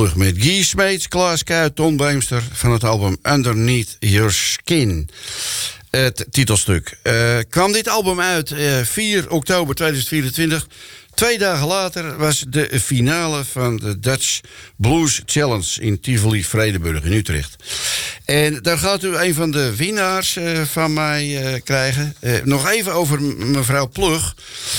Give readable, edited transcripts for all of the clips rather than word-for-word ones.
terug met Guy Smeets, Klaas Kuijt, Ton Beemster van het album Underneath Your Skin. Het titelstuk. Kwam dit album uit 4 oktober 2024. 2 dagen later was de finale van de Dutch Blues Challenge in Tivoli-Vredenburg in Utrecht. En daar gaat u een van de winnaars van mij krijgen. Nog even over mevrouw Plug.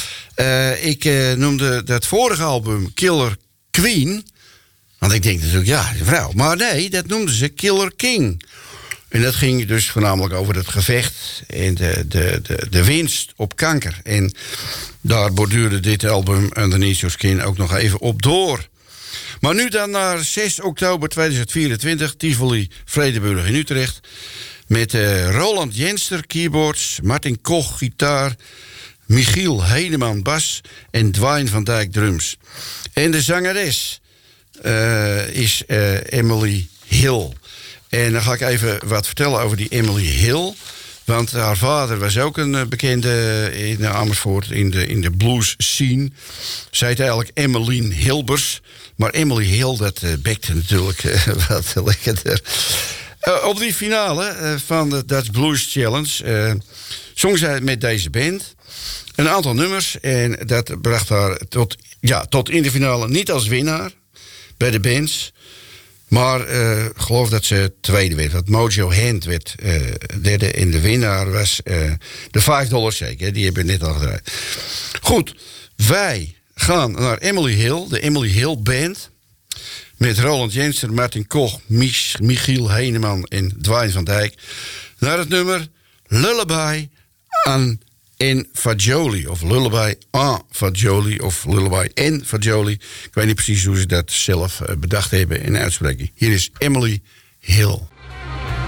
Ik noemde dat vorige album Killer Queen. Want ik denk natuurlijk, ja, vrouw. Maar nee, dat noemden ze Killer King. En dat ging dus voornamelijk over het gevecht en de winst op kanker. En daar borduurde dit album Underneath Your Skin ook nog even op door. Maar nu dan naar 6 oktober 2024, Tivoli, Vredenburg in Utrecht. Met Roland Jenster, keyboards, Martin Koch, gitaar, Michiel Hedeman, bas en Dwayne van Dijk, drums. En de zangeres is Emily Hill. En dan ga ik even wat vertellen over die Emily Hill. Want haar vader was ook een bekende in Amersfoort in de blues scene. Zij heet eigenlijk Emmeline Hilbers. Maar Emily Hill, dat bekte natuurlijk wat lekkerder. Op die finale van de Dutch Blues Challenge zong zij met deze band een aantal nummers. En dat bracht haar tot in de finale, niet als winnaar bij de bands. Maar ik geloof dat ze tweede werd. Want Mojo Hand werd derde. En de winnaar was de $5 Shake. Die hebben we net al gedraaid. Goed, wij gaan naar Emily Hill. De Emily Hill Band. Met Roland Jenster, Martin Koch, Michiel Heineman en Dwayne van Dijk. Naar het nummer Lullaby aan en Fajoli. Of Lullaby en Fajoli. Of Lullaby en Fajoli. Ik weet niet precies hoe ze dat zelf bedacht hebben en uitspreken. Hier is Emily Hill.